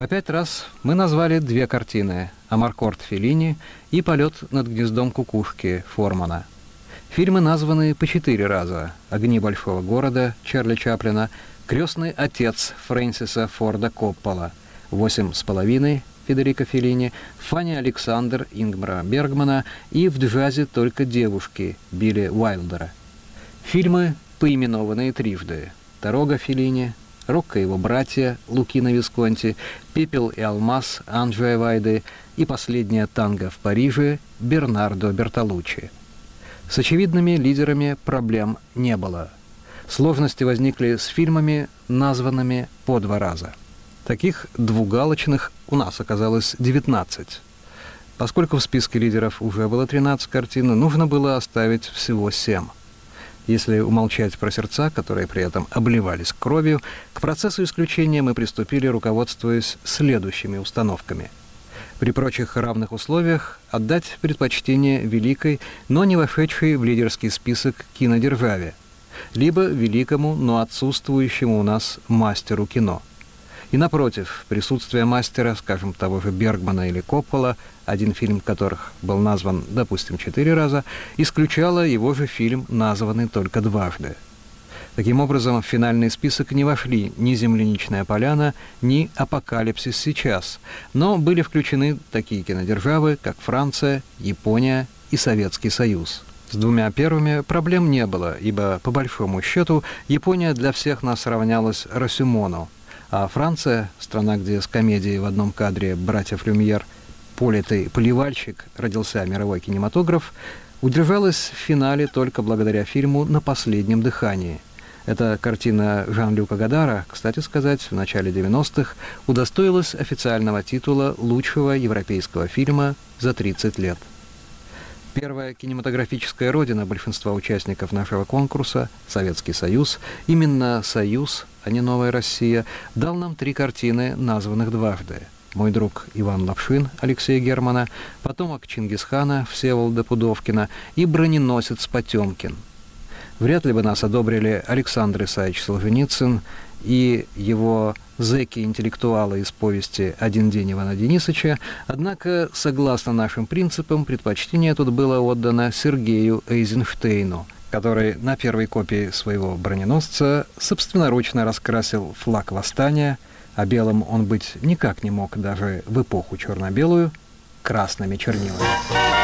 Опять раз мы назвали две картины «Амаркорд» Феллини и «Полет над гнездом кукушки» Формана. Фильмы названы по 4 раза: «Огни большого города» Чарли Чаплина, «Крестный отец» Фрэнсиса Форда Коппола, «8,5» Федерико Феллини, «Фанни Александр» Ингмара Бергмана и «В джазе только девушки» Билли Уайлдера. Фильмы, поименованные трижды: «Дорога» Феллини, «Рокко и его братья» Лукино Висконти, «Пепел и алмаз» Анджея Вайды и «Последняя танго в Париже» Бернардо Бертолуччи. С очевидными лидерами проблем не было. Сложности возникли с фильмами, названными по 2 раза. Таких двугалочных у нас оказалось 19. Поскольку в списке лидеров уже было 13 картин, нужно было оставить всего 7. Если умолчать про сердца, которые при этом обливались кровью, к процессу исключения мы приступили, руководствуясь следующими установками. При прочих равных условиях отдать предпочтение великой, но не вошедшей в лидерский список кинодержаве, либо великому, но отсутствующему у нас мастеру кино. И напротив, присутствие мастера, скажем, того же Бергмана или Коппола, один фильм которых был назван, допустим, 4 раза, исключало его же фильм, названный только дважды. Таким образом, в финальный список не вошли ни «Земляничная поляна», ни «Апокалипсис сейчас», но были включены такие кинодержавы, как Франция, Япония и Советский Союз. С 2 первыми проблем не было, ибо, по большому счету, Япония для всех нас равнялась Росюмону, а Франция, страна, где с комедией в одном кадре братьев Люмьер «Политый поливальщик» родился мировой кинематограф, удержалась в финале только благодаря фильму «На последнем дыхании». Эта картина Жан-Люка Годара, кстати сказать, в начале 90-х удостоилась официального титула лучшего европейского фильма за 30 лет. Первая кинематографическая родина большинства участников нашего конкурса, Советский Союз, именно Союз, а не Новая Россия, дал нам 3 картины, названных дважды. «Мой друг Иван Лапшин» Алексея Германа, «Потомок Чингисхана» Всеволода Пудовкина и «Броненосец Потемкин». Вряд ли бы нас одобрили Александр Исаевич Солженицын и его зэки-интеллектуалы из повести «Один день Ивана Денисовича», однако, согласно нашим принципам, предпочтение тут было отдано Сергею Эйзенштейну, который на первой копии своего броненосца собственноручно раскрасил флаг восстания, а белым он быть никак не мог даже в эпоху черно-белую, красными чернилами.